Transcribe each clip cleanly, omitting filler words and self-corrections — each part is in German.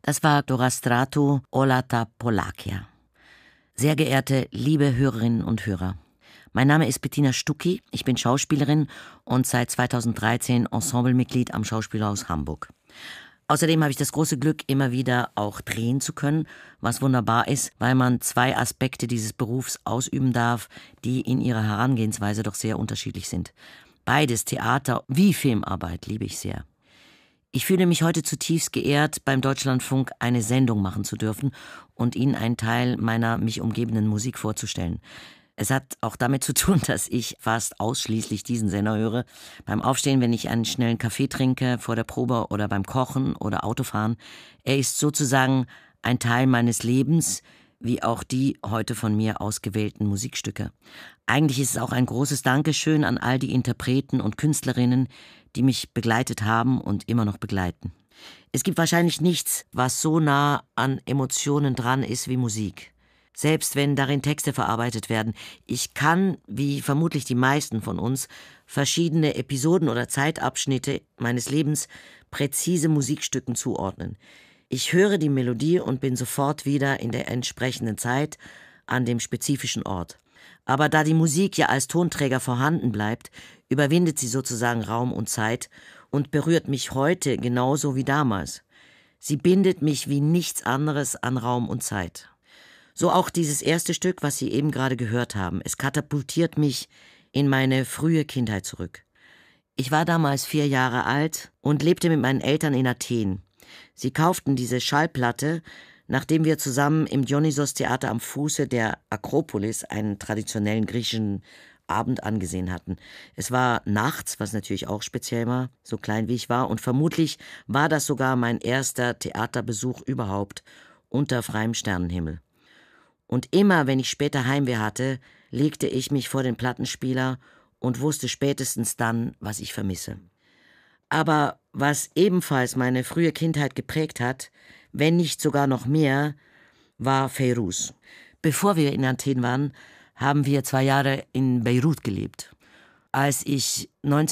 Das war Dora Strato, Olata Polakia. Sehr geehrte, liebe Hörerinnen und Hörer, mein Name ist Bettina Stucki, ich bin Schauspielerin und seit 2013 Ensemblemitglied am Schauspielhaus Hamburg. Außerdem habe ich das große Glück, immer wieder auch drehen zu können, was wunderbar ist, weil man zwei Aspekte dieses Berufs ausüben darf, die in ihrer Herangehensweise doch sehr unterschiedlich sind. Beides, Theater wie Filmarbeit, liebe ich sehr. Ich fühle mich heute zutiefst geehrt, beim Deutschlandfunk eine Sendung machen zu dürfen und Ihnen einen Teil meiner mich umgebenden Musik vorzustellen. Es hat auch damit zu tun, dass ich fast ausschließlich diesen Sender höre. Beim Aufstehen, wenn ich einen schnellen Kaffee trinke, vor der Probe oder beim Kochen oder Autofahren. Er ist sozusagen ein Teil meines Lebens, wie auch die heute von mir ausgewählten Musikstücke. Eigentlich ist es auch ein großes Dankeschön an all die Interpreten und Künstlerinnen, die mich begleitet haben und immer noch begleiten. Es gibt wahrscheinlich nichts, was so nah an Emotionen dran ist wie Musik. Selbst wenn darin Texte verarbeitet werden. Ich kann, wie vermutlich die meisten von uns, verschiedene Episoden oder Zeitabschnitte meines Lebens präzise Musikstücken zuordnen. Ich höre die Melodie und bin sofort wieder in der entsprechenden Zeit an dem spezifischen Ort. Aber da die Musik ja als Tonträger vorhanden bleibt, überwindet sie sozusagen Raum und Zeit und berührt mich heute genauso wie damals. Sie bindet mich wie nichts anderes an Raum und Zeit. So auch dieses erste Stück, was Sie eben gerade gehört haben. Es katapultiert mich in meine frühe Kindheit zurück. Ich war damals 4 Jahre alt und lebte mit meinen Eltern in Athen. Sie kauften diese Schallplatte, nachdem wir zusammen im Dionysos-Theater am Fuße der Akropolis einen traditionellen griechischen Abend angesehen hatten. Es war nachts, was natürlich auch speziell war, so klein wie ich war, und vermutlich war das sogar mein erster Theaterbesuch überhaupt unter freiem Sternenhimmel. Und immer, wenn ich später Heimweh hatte, legte ich mich vor den Plattenspieler und wusste spätestens dann, was ich vermisse. Aber was ebenfalls meine frühe Kindheit geprägt hat, wenn nicht sogar noch mehr, war Feiruz. Bevor wir in Athen waren, haben wir 2 Jahre in Beirut gelebt. Als ich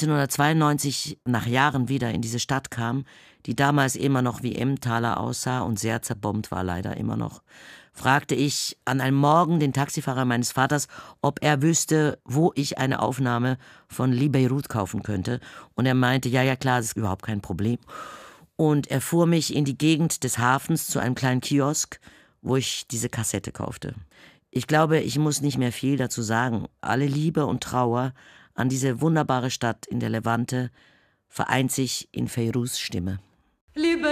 1992 nach Jahren wieder in diese Stadt kam, die damals immer noch wie Emmentaler aussah und sehr zerbombt war leider immer noch, fragte ich an einem Morgen den Taxifahrer meines Vaters, ob er wüsste, wo ich eine Aufnahme von Li Beirut kaufen könnte. Und er meinte, ja klar, das ist überhaupt kein Problem. Und er fuhr mich in die Gegend des Hafens zu einem kleinen Kiosk, wo ich diese Kassette kaufte. Ich glaube, ich muss nicht mehr viel dazu sagen. Alle Liebe und Trauer an diese wunderbare Stadt in der Levante vereint sich in Feiruz' Stimme.